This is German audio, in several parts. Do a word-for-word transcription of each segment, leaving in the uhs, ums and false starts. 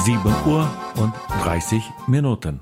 sieben Uhr und dreißig Minuten.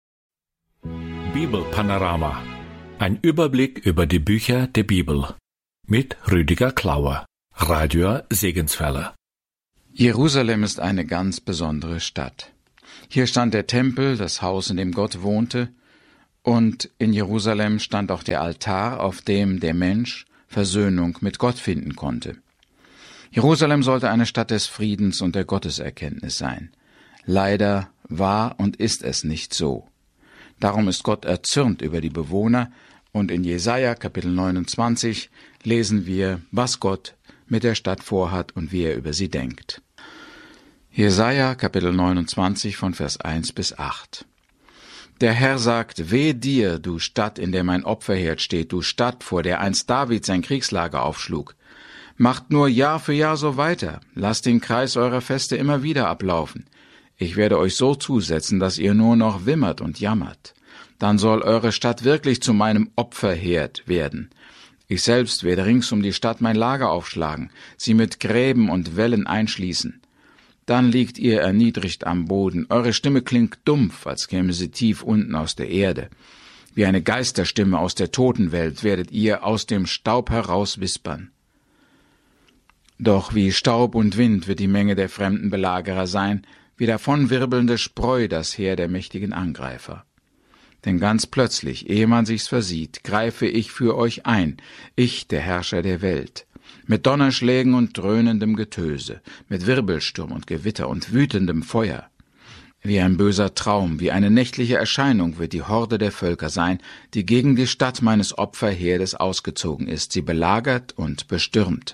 Bibelpanorama. Ein Überblick über die Bücher der Bibel. Mit Rüdiger Klauer. Radio Segenswelle. Jerusalem ist eine ganz besondere Stadt. Hier stand der Tempel, das Haus, in dem Gott wohnte, und in Jerusalem stand auch der Altar, auf dem der Mensch Versöhnung mit Gott finden konnte. Jerusalem sollte eine Stadt des Friedens und der Gotteserkenntnis sein. Leider war und ist es nicht so. Darum ist Gott erzürnt über die Bewohner, und in Jesaja Kapitel neunundzwanzig lesen wir, was Gott mit der Stadt vorhat und wie er über sie denkt. Jesaja Kapitel neunundzwanzig von Vers eins bis acht. Der Herr sagt, weh dir, du Stadt, in der mein Opferherd steht, du Stadt, vor der einst David sein Kriegslager aufschlug. Macht nur Jahr für Jahr so weiter, lasst den Kreis eurer Feste immer wieder ablaufen. Ich werde euch so zusetzen, dass ihr nur noch wimmert und jammert. Dann soll eure Stadt wirklich zu meinem Opferherd werden. Ich selbst werde rings um die Stadt mein Lager aufschlagen, sie mit Gräben und Wällen einschließen. Dann liegt ihr erniedrigt am Boden, eure Stimme klingt dumpf, als käme sie tief unten aus der Erde. Wie eine Geisterstimme aus der Totenwelt werdet ihr aus dem Staub heraus wispern. Doch wie Staub und Wind wird die Menge der fremden Belagerer sein, wie davonwirbelnde Spreu das Heer der mächtigen Angreifer. Denn ganz plötzlich, ehe man sich's versieht, greife ich für euch ein, ich, der Herrscher der Welt. Mit Donnerschlägen und dröhnendem Getöse, mit Wirbelsturm und Gewitter und wütendem Feuer. Wie ein böser Traum, wie eine nächtliche Erscheinung wird die Horde der Völker sein, die gegen die Stadt meines Opferherdes ausgezogen ist, sie belagert und bestürmt.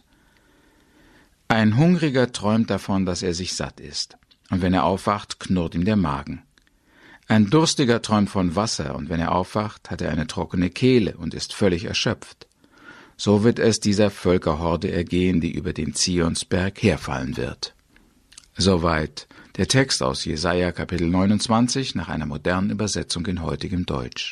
Ein Hungriger träumt davon, dass er sich satt ist, und wenn er aufwacht, knurrt ihm der Magen. Ein Durstiger träumt von Wasser, und wenn er aufwacht, hat er eine trockene Kehle und ist völlig erschöpft. So wird es dieser Völkerhorde ergehen, die über den Zionsberg herfallen wird. Soweit der Text aus Jesaja Kapitel neunundzwanzig nach einer modernen Übersetzung in heutigem Deutsch.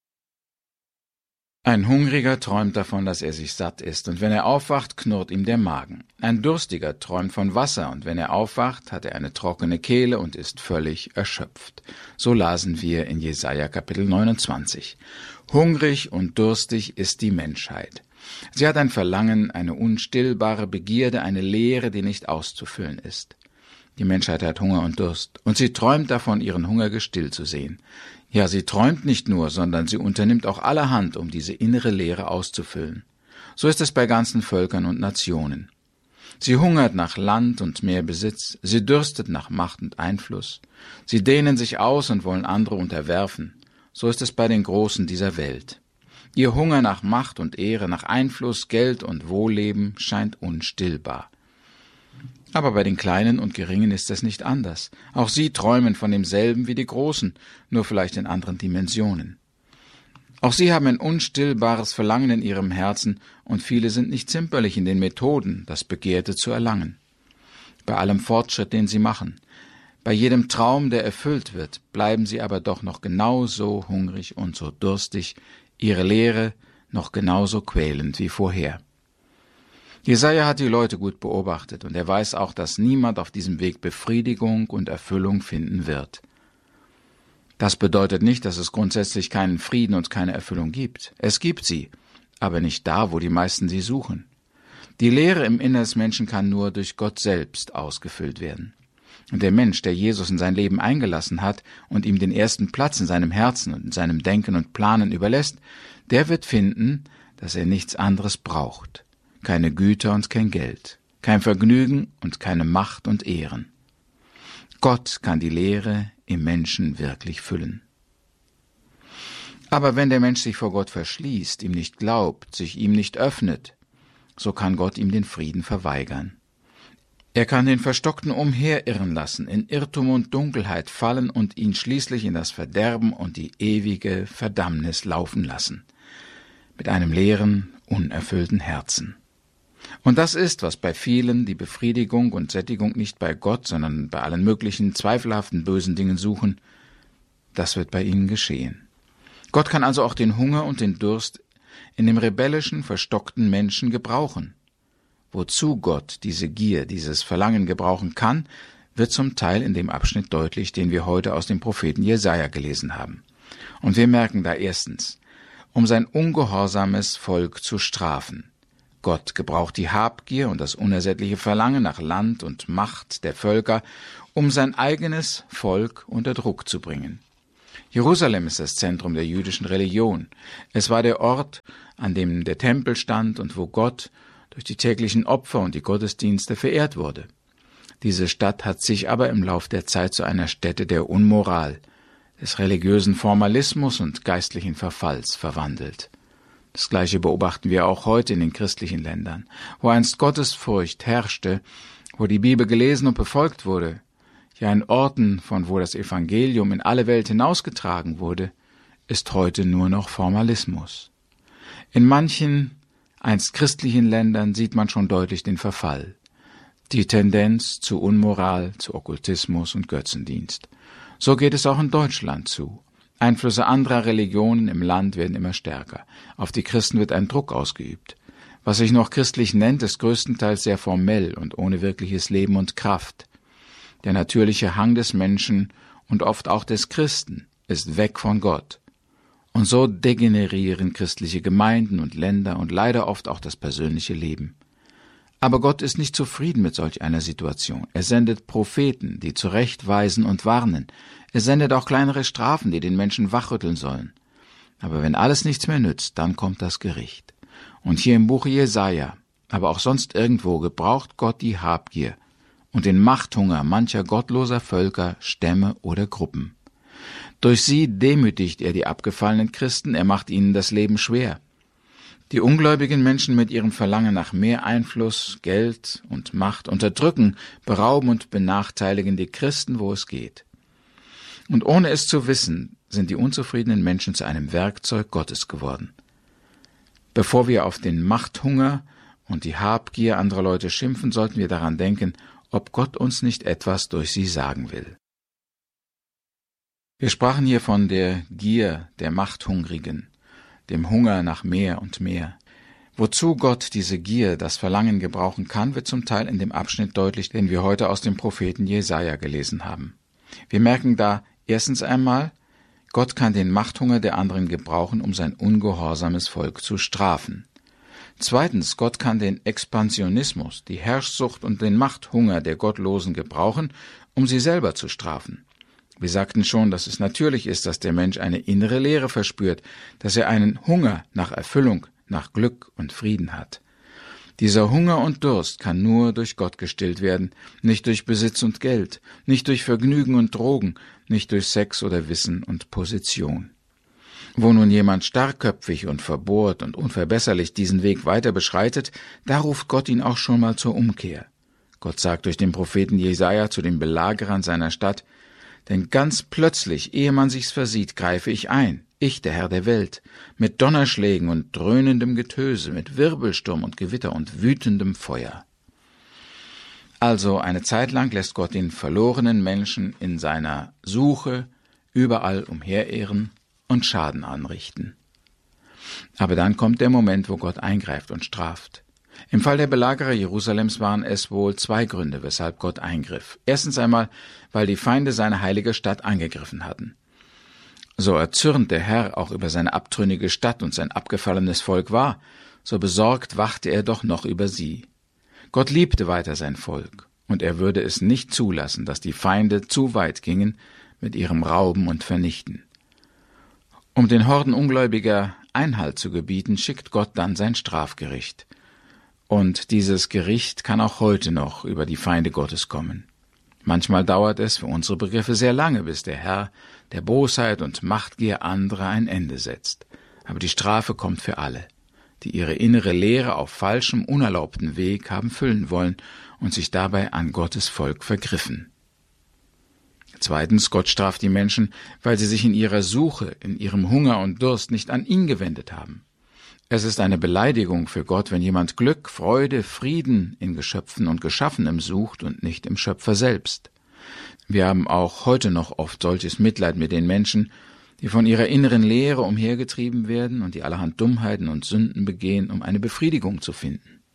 Ein Hungriger träumt davon, dass er sich satt ist, und wenn er aufwacht, knurrt ihm der Magen. Ein Durstiger träumt von Wasser, und wenn er aufwacht, hat er eine trockene Kehle und ist völlig erschöpft. So lasen wir in Jesaja Kapitel neunundzwanzig. Hungrig und durstig ist die Menschheit. Sie hat ein Verlangen, eine unstillbare Begierde, eine Leere, die nicht auszufüllen ist. Die Menschheit hat Hunger und Durst, und sie träumt davon, ihren Hunger gestillt zu sehen. Ja, sie träumt nicht nur, sondern sie unternimmt auch allerhand, um diese innere Leere auszufüllen. So ist es bei ganzen Völkern und Nationen. Sie hungert nach Land und mehr Besitz, sie dürstet nach Macht und Einfluss. Sie dehnen sich aus und wollen andere unterwerfen. So ist es bei den Großen dieser Welt. Ihr Hunger nach Macht und Ehre, nach Einfluss, Geld und Wohlleben scheint unstillbar. Aber bei den Kleinen und Geringen ist es nicht anders. Auch sie träumen von demselben wie die Großen, nur vielleicht in anderen Dimensionen. Auch sie haben ein unstillbares Verlangen in ihrem Herzen, und viele sind nicht zimperlich in den Methoden, das Begehrte zu erlangen. Bei allem Fortschritt, den sie machen, bei jedem Traum, der erfüllt wird, bleiben sie aber doch noch genauso hungrig und so durstig, ihre Lehre noch genauso quälend wie vorher. Jesaja hat die Leute gut beobachtet, und er weiß auch, dass niemand auf diesem Weg Befriedigung und Erfüllung finden wird. Das bedeutet nicht, dass es grundsätzlich keinen Frieden und keine Erfüllung gibt. Es gibt sie, aber nicht da, wo die meisten sie suchen. Die Leere im Innern des Menschen kann nur durch Gott selbst ausgefüllt werden. Und der Mensch, der Jesus in sein Leben eingelassen hat und ihm den ersten Platz in seinem Herzen und in seinem Denken und Planen überlässt, der wird finden, dass er nichts anderes braucht. Keine Güter und kein Geld, kein Vergnügen und keine Macht und Ehren. Gott kann die Leere im Menschen wirklich füllen. Aber wenn der Mensch sich vor Gott verschließt, ihm nicht glaubt, sich ihm nicht öffnet, so kann Gott ihm den Frieden verweigern. Er kann den Verstockten umherirren lassen, in Irrtum und Dunkelheit fallen und ihn schließlich in das Verderben und die ewige Verdammnis laufen lassen, mit einem leeren, unerfüllten Herzen. Und das ist, was bei vielen die Befriedigung und Sättigung nicht bei Gott, sondern bei allen möglichen zweifelhaften bösen Dingen suchen, das wird bei ihnen geschehen. Gott kann also auch den Hunger und den Durst in dem rebellischen, verstockten Menschen gebrauchen. Wozu Gott diese Gier, dieses Verlangen gebrauchen kann, wird zum Teil in dem Abschnitt deutlich, den wir heute aus dem Propheten Jesaja gelesen haben. Und wir merken da erstens, um sein ungehorsames Volk zu strafen. Gott gebraucht die Habgier und das unersättliche Verlangen nach Land und Macht der Völker, um sein eigenes Volk unter Druck zu bringen. Jerusalem ist das Zentrum der jüdischen Religion. Es war der Ort, an dem der Tempel stand und wo Gott durch die täglichen Opfer und die Gottesdienste verehrt wurde. Diese Stadt hat sich aber im Lauf der Zeit zu einer Stätte der Unmoral, des religiösen Formalismus und geistlichen Verfalls verwandelt. Das Gleiche beobachten wir auch heute in den christlichen Ländern, wo einst Gottesfurcht herrschte, wo die Bibel gelesen und befolgt wurde, ja in Orten, von wo das Evangelium in alle Welt hinausgetragen wurde, ist heute nur noch Formalismus. In manchen einst christlichen Ländern sieht man schon deutlich den Verfall, die Tendenz zu Unmoral, zu Okkultismus und Götzendienst. So geht es auch in Deutschland zu. Einflüsse anderer Religionen im Land werden immer stärker. Auf die Christen wird ein Druck ausgeübt. Was sich noch christlich nennt, ist größtenteils sehr formell und ohne wirkliches Leben und Kraft. Der natürliche Hang des Menschen und oft auch des Christen ist weg von Gott. Und so degenerieren christliche Gemeinden und Länder und leider oft auch das persönliche Leben. Aber Gott ist nicht zufrieden mit solch einer Situation. Er sendet Propheten, die zurechtweisen und warnen. Er sendet auch kleinere Strafen, die den Menschen wachrütteln sollen. Aber wenn alles nichts mehr nützt, dann kommt das Gericht. Und hier im Buche Jesaja, aber auch sonst irgendwo, gebraucht Gott die Habgier und den Machthunger mancher gottloser Völker, Stämme oder Gruppen. Durch sie demütigt er die abgefallenen Christen, er macht ihnen das Leben schwer. Die ungläubigen Menschen mit ihrem Verlangen nach mehr Einfluss, Geld und Macht unterdrücken, berauben und benachteiligen die Christen, wo es geht. Und ohne es zu wissen, sind die unzufriedenen Menschen zu einem Werkzeug Gottes geworden. Bevor wir auf den Machthunger und die Habgier anderer Leute schimpfen, sollten wir daran denken, ob Gott uns nicht etwas durch sie sagen will. Wir sprachen hier von der Gier der Machthungrigen, dem Hunger nach mehr und mehr. Wozu Gott diese Gier, das Verlangen gebrauchen kann, wird zum Teil in dem Abschnitt deutlich, den wir heute aus dem Propheten Jesaja gelesen haben. Wir merken da erstens einmal, Gott kann den Machthunger der anderen gebrauchen, um sein ungehorsames Volk zu strafen. Zweitens, Gott kann den Expansionismus, die Herrschsucht und den Machthunger der Gottlosen gebrauchen, um sie selber zu strafen. Wir sagten schon, dass es natürlich ist, dass der Mensch eine innere Leere verspürt, dass er einen Hunger nach Erfüllung, nach Glück und Frieden hat. Dieser Hunger und Durst kann nur durch Gott gestillt werden, nicht durch Besitz und Geld, nicht durch Vergnügen und Drogen, nicht durch Sex oder Wissen und Position. Wo nun jemand starkköpfig und verbohrt und unverbesserlich diesen Weg weiter beschreitet, da ruft Gott ihn auch schon mal zur Umkehr. Gott sagt durch den Propheten Jesaja zu den Belagerern seiner Stadt: Denn ganz plötzlich, ehe man sich's versieht, greife ich ein, ich, der Herr der Welt, mit Donnerschlägen und dröhnendem Getöse, mit Wirbelsturm und Gewitter und wütendem Feuer. Also eine Zeit lang lässt Gott den verlorenen Menschen in seiner Suche überall umherirren und Schaden anrichten. Aber dann kommt der Moment, wo Gott eingreift und straft. Im Fall der Belagerer Jerusalems waren es wohl zwei Gründe, weshalb Gott eingriff. Erstens einmal, weil die Feinde seine heilige Stadt angegriffen hatten. So erzürnt der Herr auch über seine abtrünnige Stadt und sein abgefallenes Volk war, so besorgt wachte er doch noch über sie. Gott liebte weiter sein Volk, und er würde es nicht zulassen, dass die Feinde zu weit gingen mit ihrem Rauben und Vernichten. Um den Horden Ungläubiger Einhalt zu gebieten, schickt Gott dann sein Strafgericht. Und dieses Gericht kann auch heute noch über die Feinde Gottes kommen. Manchmal dauert es für unsere Begriffe sehr lange, bis der Herr der Bosheit und Machtgier anderer ein Ende setzt. Aber die Strafe kommt für alle, die ihre innere Lehre auf falschem, unerlaubten Weg haben füllen wollen und sich dabei an Gottes Volk vergriffen. Zweitens, Gott straft die Menschen, weil sie sich in ihrer Suche, in ihrem Hunger und Durst nicht an ihn gewendet haben. Es ist eine Beleidigung für Gott, wenn jemand Glück, Freude, Frieden in Geschöpfen und Geschaffenem sucht und nicht im Schöpfer selbst. Wir haben auch heute noch oft solches Mitleid mit den Menschen, die von ihrer inneren Lehre umhergetrieben werden und die allerhand Dummheiten und Sünden begehen, um eine Befriedigung zu finden.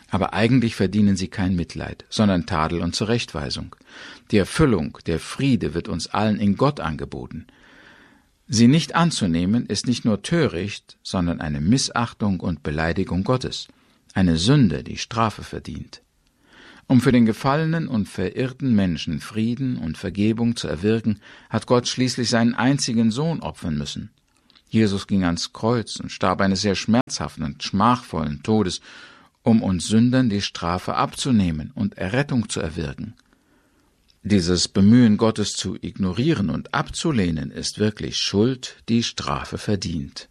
Aber eigentlich verdienen sie kein Mitleid, sondern Tadel und Zurechtweisung. Die Erfüllung, der Friede wird uns allen in Gott angeboten. Sie nicht anzunehmen, ist nicht nur töricht, sondern eine Missachtung und Beleidigung Gottes, eine Sünde, die Strafe verdient. Um für den gefallenen und verirrten Menschen Frieden und Vergebung zu erwirken, hat Gott schließlich seinen einzigen Sohn opfern müssen. Jesus ging ans Kreuz und starb eines sehr schmerzhaften und schmachvollen Todes, um uns Sündern die Strafe abzunehmen und Errettung zu erwirken. Dieses Bemühen Gottes zu ignorieren und abzulehnen ist wirklich Schuld, die Strafe verdient.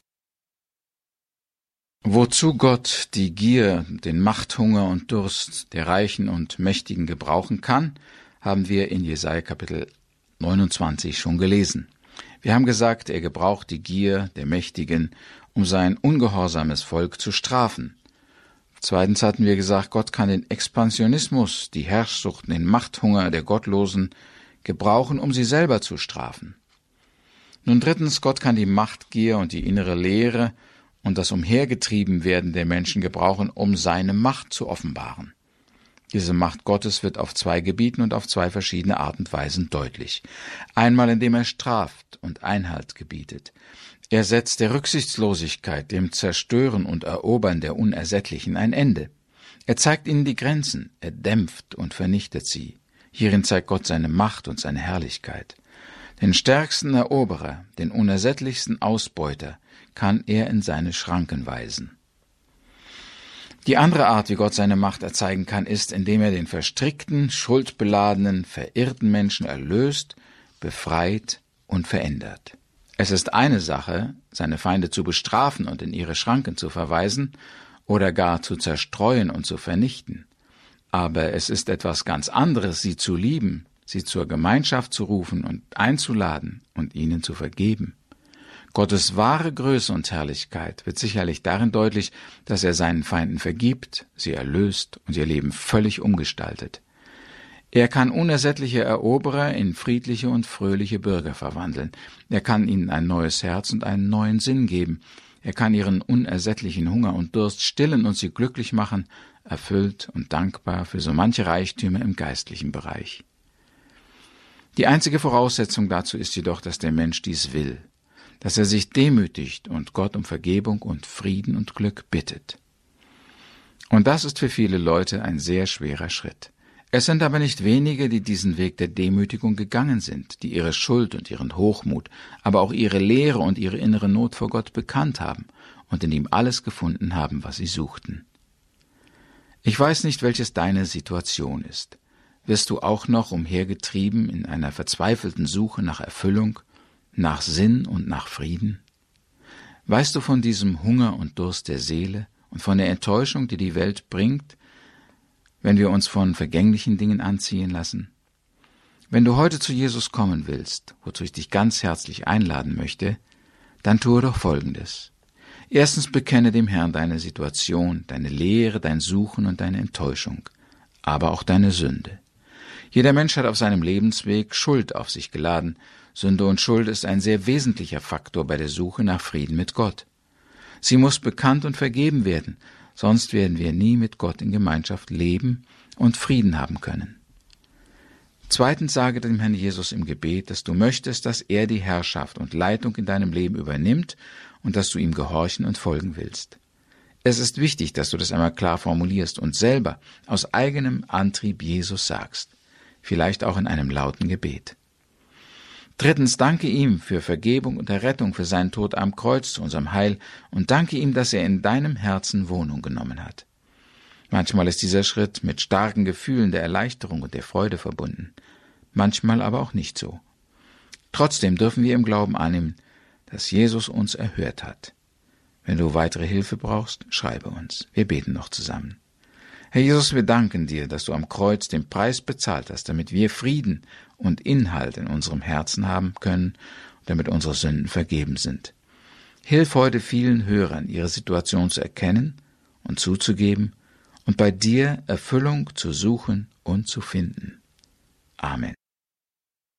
Wozu Gott die Gier, den Machthunger und Durst der Reichen und Mächtigen gebrauchen kann, haben wir in Jesaja Kapitel neunundzwanzig schon gelesen. Wir haben gesagt, er gebraucht die Gier der Mächtigen, um sein ungehorsames Volk zu strafen. Zweitens hatten wir gesagt, Gott kann den Expansionismus, die Herrschsucht, den Machthunger der Gottlosen gebrauchen, um sie selber zu strafen. Nun drittens, Gott kann die Machtgier und die innere Leere und das Umhergetriebenwerden der Menschen gebrauchen, um seine Macht zu offenbaren. Diese Macht Gottes wird auf zwei Gebieten und auf zwei verschiedene Art und Weisen deutlich. Einmal, indem er straft und Einhalt gebietet. Er setzt der Rücksichtslosigkeit, dem Zerstören und Erobern der Unersättlichen ein Ende. Er zeigt ihnen die Grenzen, er dämpft und vernichtet sie. Hierin zeigt Gott seine Macht und seine Herrlichkeit. Den stärksten Eroberer, den unersättlichsten Ausbeuter, kann er in seine Schranken weisen. Die andere Art, wie Gott seine Macht erzeigen kann, ist, indem er den verstrickten, schuldbeladenen, verirrten Menschen erlöst, befreit und verändert. Es ist eine Sache, seine Feinde zu bestrafen und in ihre Schranken zu verweisen oder gar zu zerstreuen und zu vernichten. Aber es ist etwas ganz anderes, sie zu lieben, sie zur Gemeinschaft zu rufen und einzuladen und ihnen zu vergeben. Gottes wahre Größe und Herrlichkeit wird sicherlich darin deutlich, dass er seinen Feinden vergibt, sie erlöst und ihr Leben völlig umgestaltet. Er kann unersättliche Eroberer in friedliche und fröhliche Bürger verwandeln. Er kann ihnen ein neues Herz und einen neuen Sinn geben. Er kann ihren unersättlichen Hunger und Durst stillen und sie glücklich machen, erfüllt und dankbar für so manche Reichtümer im geistlichen Bereich. Die einzige Voraussetzung dazu ist jedoch, dass der Mensch dies will, dass er sich demütigt und Gott um Vergebung und Frieden und Glück bittet. Und das ist für viele Leute ein sehr schwerer Schritt. Es sind aber nicht wenige, die diesen Weg der Demütigung gegangen sind, die ihre Schuld und ihren Hochmut, aber auch ihre Leere und ihre innere Not vor Gott bekannt haben und in ihm alles gefunden haben, was sie suchten. Ich weiß nicht, welches deine Situation ist. Wirst du auch noch umhergetrieben in einer verzweifelten Suche nach Erfüllung, nach Sinn und nach Frieden? Weißt du von diesem Hunger und Durst der Seele und von der Enttäuschung, die die Welt bringt, wenn wir uns von vergänglichen Dingen anziehen lassen? Wenn du heute zu Jesus kommen willst, wozu ich dich ganz herzlich einladen möchte, dann tue doch Folgendes. Erstens bekenne dem Herrn deine Situation, deine Leere, dein Suchen und deine Enttäuschung, aber auch deine Sünde. Jeder Mensch hat auf seinem Lebensweg Schuld auf sich geladen. Sünde und Schuld ist ein sehr wesentlicher Faktor bei der Suche nach Frieden mit Gott. Sie muss bekannt und vergeben werden, sonst werden wir nie mit Gott in Gemeinschaft leben und Frieden haben können. Zweitens sage dem Herrn Jesus im Gebet, dass du möchtest, dass er die Herrschaft und Leitung in deinem Leben übernimmt und dass du ihm gehorchen und folgen willst. Es ist wichtig, dass du das einmal klar formulierst und selber aus eigenem Antrieb Jesus sagst, vielleicht auch in einem lauten Gebet. Drittens, danke ihm für Vergebung und Errettung, für seinen Tod am Kreuz zu unserem Heil und danke ihm, dass er in deinem Herzen Wohnung genommen hat. Manchmal ist dieser Schritt mit starken Gefühlen der Erleichterung und der Freude verbunden, manchmal aber auch nicht so. Trotzdem dürfen wir im Glauben annehmen, dass Jesus uns erhört hat. Wenn du weitere Hilfe brauchst, schreibe uns. Wir beten noch zusammen. Herr Jesus, wir danken dir, dass du am Kreuz den Preis bezahlt hast, damit wir Frieden und Inhalt in unserem Herzen haben können und damit unsere Sünden vergeben sind. Hilf heute vielen Hörern, ihre Situation zu erkennen und zuzugeben und bei dir Erfüllung zu suchen und zu finden. Amen.